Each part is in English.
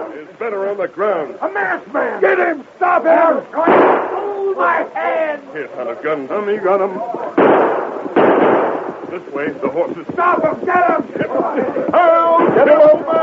He's better on the ground. A masked man! Get him! Stop him! Hold my hand! Here's on a gun. Tommy got him. This way, the horses. Stop him! Get him! Help! Get him over!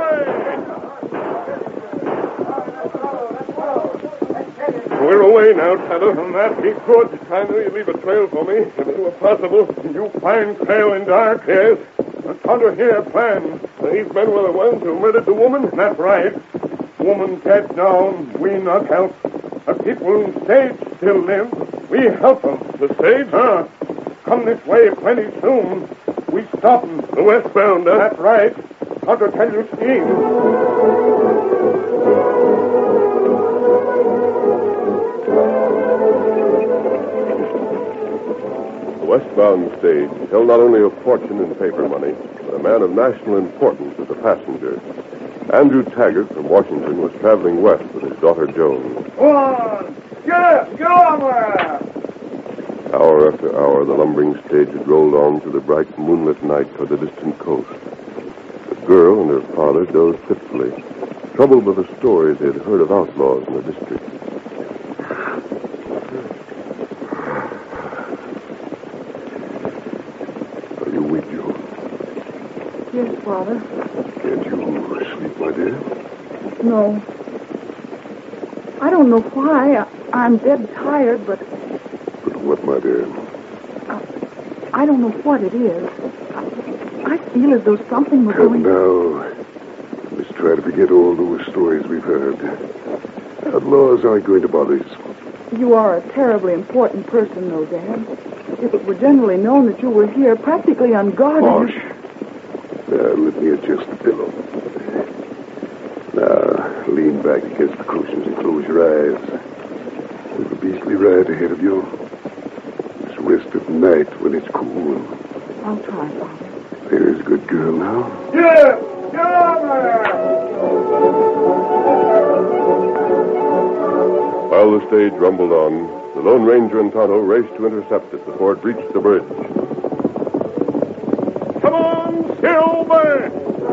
We're away now, Tonto. That be good. I know you leave a trail for me. If it were possible, you find trail in dark. Yes. Tonto here plan. These men were the ones who murdered the woman. That's right. Woman dead now. We not help. The people in stage still live. We help them. The stage? Come this way plenty soon. We stop them. The westbound, huh? That's right. Tonto tell you scheme. The westbound stage held not only a fortune in paper money, but a man of national importance as a passenger. Andrew Taggart from Washington was traveling west with his daughter Joan. Go on! Get on there! Hour after hour, the lumbering stage had rolled on through the bright moonlit night toward the distant coast. The girl and her father dozed fitfully, troubled by the stories they had heard of outlaws in the district. Are you weak, Joan? Yes, Father. Can't you sleep, my dear? No. I don't know why. I'm dead tired, but But what, my dear? I don't know what it is. I feel as though something was Come going... now. Let's try to forget all those stories we've heard. Outlaws aren't going to bother us. You are a terribly important person, though, Dad. If it were generally known that you were here, practically unguarded... Hush. Now, let me adjust the pillow. Now, lean back against the cushions and close your eyes. There's a beastly ride ahead of you. Just rest at night when it's cool. I'll try, Father. There's a good girl now. Get on there! While the stage rumbled on, the Lone Ranger and Tonto raced to intercept it before it reached the bridge. Come on, Silver!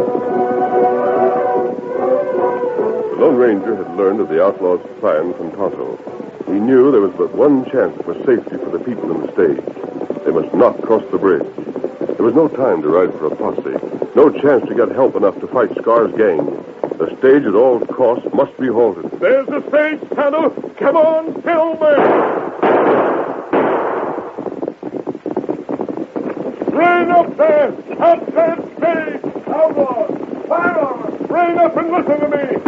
The Lone Ranger had learned of the outlaw's plan from Tonto. He knew there was but one chance for safety for the people in the stage. They must not cross the bridge. There was no time to ride for a posse. No chance to get help enough to fight Scar's gang. The stage at all costs must be halted. There's the stage, Tonto! Come on, Silver! Rein up there! Up that stage! Outlaws! Fire on them! Rein up and listen to me!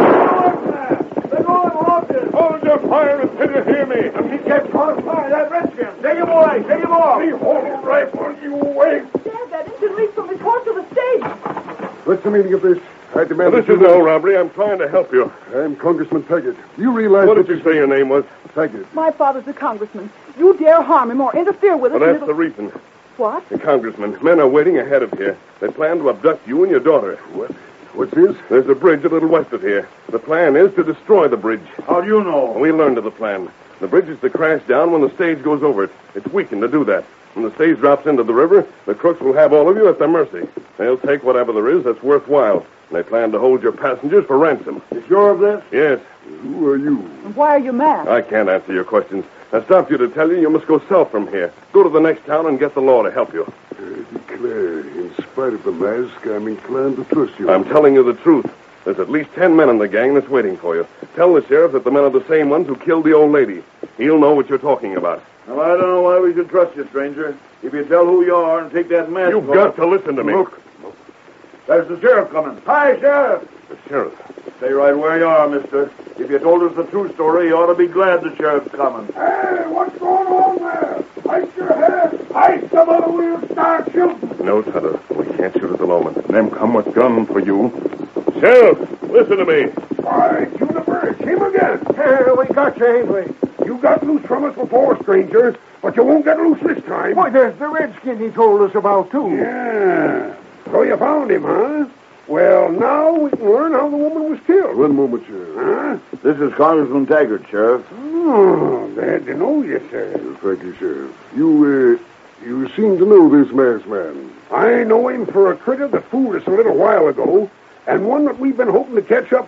They're going rocket! Hold your fire until you hear me! He kept caught by that redskin! Take him away! Take him off! Me hold rifle, you wait! Dad, that Indian leaped from his horse to the stage. What's the meaning of this? I demand this is no robbery. I'm trying to help you. I'm Congressman Taggart. You realize what did you say your name was? Taggart. My father's a congressman. You dare harm him or interfere with us... Well, that's the reason. What? The congressman. Men are waiting ahead of here. They plan to abduct you and your daughter. What? What's this? There's a bridge a little west of here. The plan is to destroy the bridge. How do you know? We learned of the plan. The bridge is to crash down when the stage goes over it. It's weakened to do that. When the stage drops into the river, the crooks will have all of you at their mercy. They'll take whatever there is that's worthwhile. And they plan to hold your passengers for ransom. You sure of this? Yes. Who are you? And why are you mad? I can't answer your questions. I stopped you to tell you must go south from here. Go to the next town and get the law to help you. I declare, in spite of the mask, I'm inclined to trust you. I'm telling you the truth. There's at least 10 men in the gang that's waiting for you. Tell the sheriff that the men are the same ones who killed the old lady. He'll know what you're talking about. Well, I don't know why we should trust you, stranger. If you tell who you are and take that mask You've off... got to listen to me. Look. There's the sheriff coming. Hi, Sheriff. The sheriff. Stay right where you are, mister. If you told us the true story, you ought to be glad the sheriff's coming. Hey, what's going on there? Ice your head. Ice the mother we'll start shooting. No, Tonto. We can't shoot at the moment. Them come with gun for you. Sheriff, listen to me. Why, Juniper, it's him again. Here, we got you, ain't we? You got loose from us before, stranger, but you won't get loose this time. Boy, there's the redskin he told us about, too. Yeah. So you found him, huh? Well, now we can learn how the woman was killed. One moment, Sheriff. Huh? This is Congressman Taggart, Sheriff. Oh, glad to know you, sir. Thank you, Sheriff. You seem to know this masked man. I know him for a critter that fooled us a little while ago, and one that we've been hoping to catch up